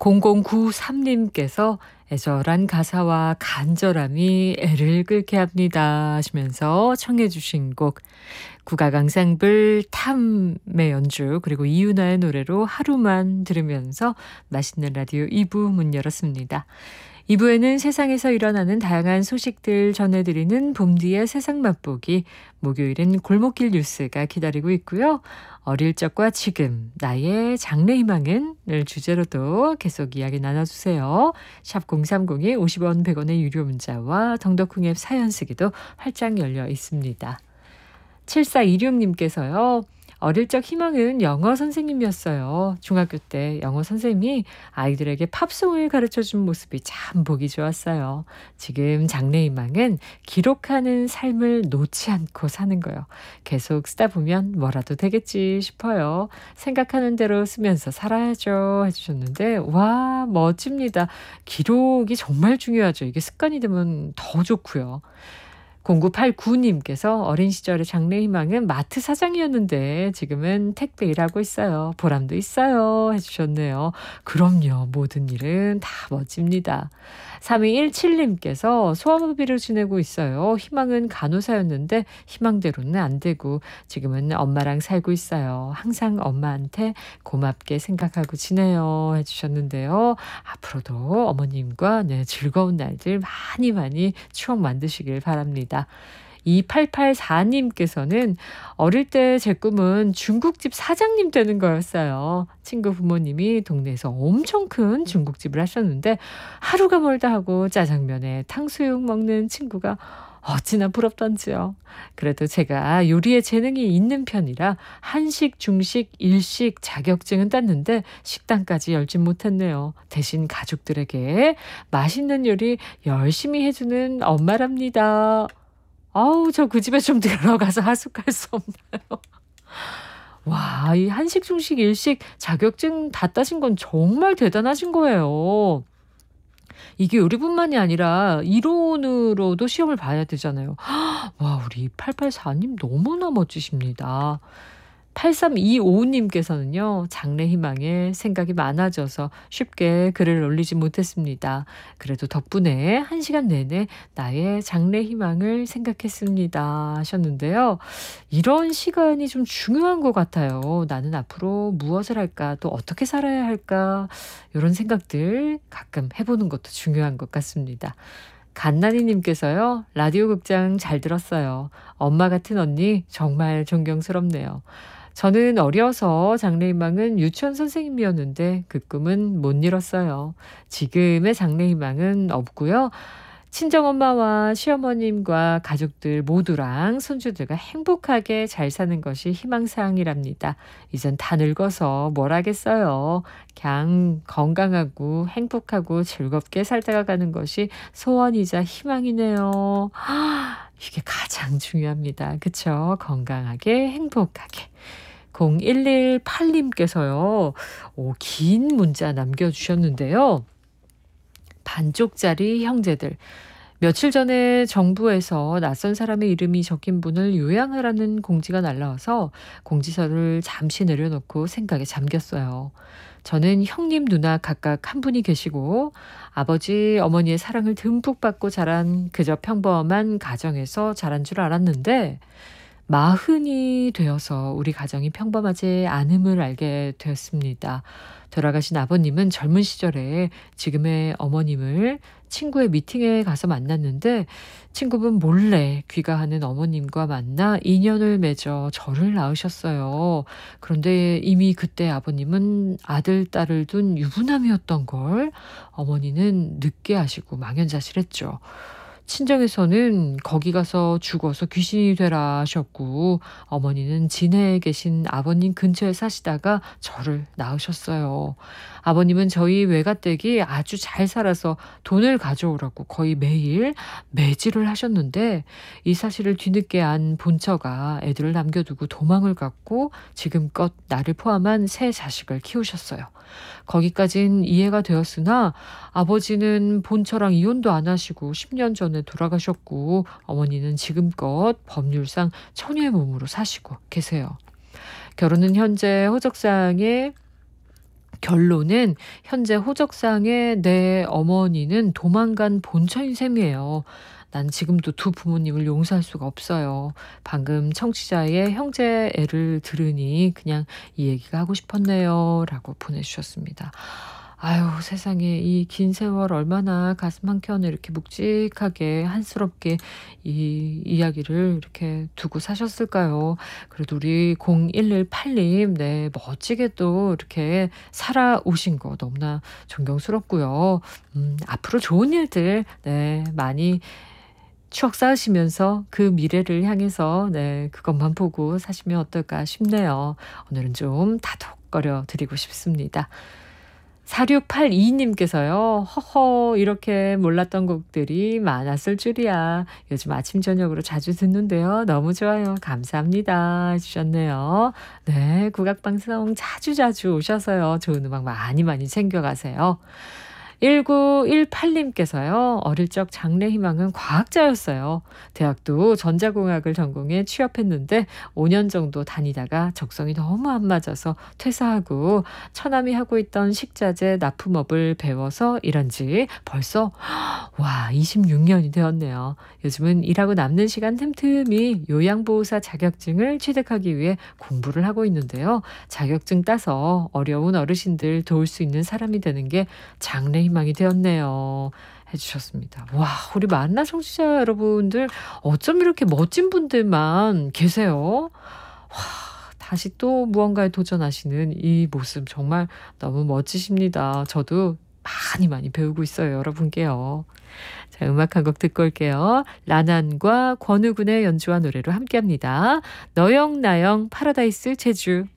0093님께서 애절한 가사와 간절함이 애를 끓게 합니다 하시면서 청해 주신 곡 국악 앙상블 탐의 연주 그리고 이윤아의 노래로 하루만 들으면서 맛있는 라디오 2부 문 열었습니다. 2부에는 세상에서 일어나는 다양한 소식들 전해드리는 봄디의 세상 맛보기, 목요일은 골목길 뉴스가 기다리고 있고요. 어릴 적과 지금, 나의 장래희망은을 주제로도 계속 이야기 나눠주세요. 샵 030에 50원 100원의 유료 문자와 덩덕콩 앱 사연 쓰기도 활짝 열려 있습니다. 7426님께서요. 어릴 적 희망은 영어 선생님이었어요. 중학교 때 영어 선생님이 아이들에게 팝송을 가르쳐준 모습이 참 보기 좋았어요. 지금 장래희망은 기록하는 삶을 놓지 않고 사는 거요. 계속 쓰다 보면 뭐라도 되겠지 싶어요. 생각하는 대로 쓰면서 살아야죠 해주셨는데 와 멋집니다. 기록이 정말 중요하죠. 이게 습관이 되면 더 좋고요. 0989님께서 어린 시절의 장래희망은 마트 사장이었는데 지금은 택배 일하고 있어요. 보람도 있어요 해주셨네요. 그럼요. 모든 일은 다 멋집니다. 3217님께서 소아모비를 지내고 있어요. 희망은 간호사였는데 희망대로는 안 되고 지금은 엄마랑 살고 있어요. 항상 엄마한테 고맙게 생각하고 지내요 해주셨는데요. 앞으로도 어머님과 즐거운 날들 많이 추억 만드시길 바랍니다. 2884님께서는 어릴 때 제 꿈은 중국집 사장님 되는 거였어요. 친구 부모님이 동네에서 엄청 큰 중국집을 하셨는데 하루가 멀다 하고 짜장면에 탕수육 먹는 친구가 어찌나 부럽던지요. 그래도 제가 요리에 재능이 있는 편이라 한식, 중식, 일식 자격증은 땄는데 식당까지 열진 못했네요. 대신 가족들에게 맛있는 요리 열심히 해주는 엄마랍니다. 아우, 저 그 집에 좀 들어가서 하숙할 수 없나요? 와, 이 한식, 중식, 일식 자격증 다 따신 건 정말 대단하신 거예요. 이게 요리뿐만이 아니라 이론으로도 시험을 봐야 되잖아요. 와, 우리 884님 너무나 멋지십니다. 8325님께서는요. 장래희망에 생각이 많아져서 쉽게 글을 올리지 못했습니다. 그래도 덕분에 1시간 내내 나의 장래희망을 생각했습니다 하셨는데요. 이런 시간이 좀 중요한 것 같아요. 나는 앞으로 무엇을 할까 또 어떻게 살아야 할까 이런 생각들 가끔 해보는 것도 중요한 것 같습니다. 갓나니님께서요. 라디오 극장 잘 들었어요. 엄마 같은 언니 정말 존경스럽네요. 저는 어려서 장래희망은 유치원 선생님이었는데 그 꿈은 못 이뤘어요. 지금의 장래희망은 없고요. 친정엄마와 시어머님과 가족들 모두랑 손주들과 행복하게 잘 사는 것이 희망사항이랍니다. 이젠 다 늙어서 뭘 하겠어요. 그냥 건강하고 행복하고 즐겁게 살다가 가는 것이 소원이자 희망이네요. 이게 가장 중요합니다. 그쵸? 건강하게 행복하게. 0118님께서요. 긴 문자 남겨주셨는데요. 반쪽짜리 형제들. 며칠 전에 정부에서 낯선 사람의 이름이 적힌 분을 요양하라는 공지가 날라와서 공지서를 잠시 내려놓고 생각에 잠겼어요. 저는 형님, 누나 각각 한 분이 계시고 아버지, 어머니의 사랑을 듬뿍 받고 자란 그저 평범한 가정에서 자란 줄 알았는데 40이 되어서 우리 가정이 평범하지 않음을 알게 되었습니다. 돌아가신 아버님은 젊은 시절에 지금의 어머님을 친구의 미팅에 가서 만났는데 친구분 몰래 귀가하는 어머님과 만나 인연을 맺어 저를 낳으셨어요. 그런데 이미 그때 아버님은 아들, 딸을 둔 유부남이었던 걸 어머니는 늦게 아시고 망연자실했죠. 친정에서는 거기 가서 죽어서 귀신이 되라 하셨고 어머니는 진해에 계신 아버님 근처에 사시다가 저를 낳으셨어요. 아버님은 저희 외가댁이 아주 잘 살아서 돈을 가져오라고 거의 매일 매질을 하셨는데 이 사실을 뒤늦게 안 본처가 애들을 남겨두고 도망을 갔고 지금껏 나를 포함한 3 자식을 키우셨어요. 거기까진 이해가 되었으나 아버지는 본처랑 이혼도 안 하시고 10년 전에 돌아가셨고 어머니는 지금껏 법률상 처녀의 몸으로 사시고 계세요. 결혼은 현재 호적상에 결론은 현재 호적상에 내 어머니는 도망간 본처인 셈이에요. 난 지금도 두 부모님을 용서할 수가 없어요. 방금 청취자의 형제 애를 들으니 그냥 이 얘기가 하고 싶었네요. 라고 보내주셨습니다. 아유, 세상에 이 긴 세월 얼마나 가슴 한켠에 이렇게 묵직하게 한스럽게 이 이야기를 이렇게 두고 사셨을까요? 그래도 우리 0118님, 네, 멋지게 또 이렇게 살아오신 거 너무나 존경스럽고요. 앞으로 좋은 일들, 네, 많이 추억 쌓으시면서 그 미래를 향해서 네, 그것만 보고 사시면 어떨까 싶네요. 오늘은 좀 다독거려 드리고 싶습니다. 4682님께서요. 허허, 이렇게 몰랐던 곡들이 많았을 줄이야. 요즘 아침 저녁으로 자주 듣는데요. 너무 좋아요. 감사합니다. 해주셨네요. 네, 국악방송 자주자주 오셔서요. 좋은 음악 많이 많이 챙겨가세요. 1918님께서요. 어릴 적 장래 희망은 과학자였어요. 대학도 전자공학을 전공해 취업했는데 5년 정도 다니다가 적성이 너무 안 맞아서 퇴사하고 처남이 하고 있던 식자재 납품업을 배워서 일한 지 벌써 26년이 되었네요. 요즘은 일하고 남는 시간 틈틈이 요양보호사 자격증을 취득하기 위해 공부를 하고 있는데요. 자격증 따서 어려운 어르신들 도울 수 있는 사람이 되는 게 장래 희망이 되었네요. 해주셨습니다. 와, 우리 만나 청취자 여러분들 어쩜 이렇게 멋진 분들만 계세요? 와, 다시 또 무언가에 도전하시는 이 모습 정말 너무 멋지십니다. 저도 많이 많이 배우고 있어요. 여러분께요. 자, 음악 한 곡 듣고 올게요. 라난과 권우군의 연주와 노래로 함께합니다. 너영 나영 파라다이스 제주.